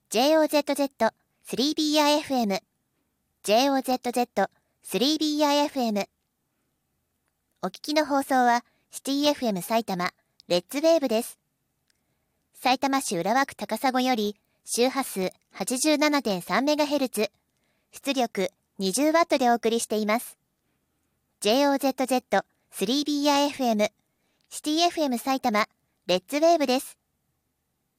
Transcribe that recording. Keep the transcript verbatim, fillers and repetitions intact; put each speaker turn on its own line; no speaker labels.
ジェイオーゼットゼットスリービーアイエフエム、ジェイオーゼットゼットスリービーアイエフエム。お聞きの放送はシティ エフエム 埼玉レッツウェーブです。さいたま市浦和区高砂より周波数 はちじゅうななてんさんメガヘルツ、出力 にじゅうワット でお送りしています。ジェイオーゼットゼットスリービーアイエフエム、シティ エフエム 埼玉レッツウェーブです。